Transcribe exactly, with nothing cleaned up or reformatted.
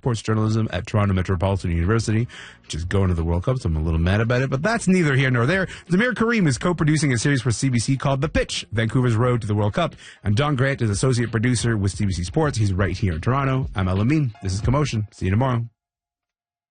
sports journalism at Toronto Metropolitan University, which is going to the World Cup, so I'm a little mad about it, but that's neither here nor there. Zamir Karim is co-producing a series for C B C called The Pitch, Vancouver's Road to the World Cup, and Don Grant is associate producer with C B C Sports. He's right here in Toronto. I'm Al Amin. This is Commotion. See you tomorrow.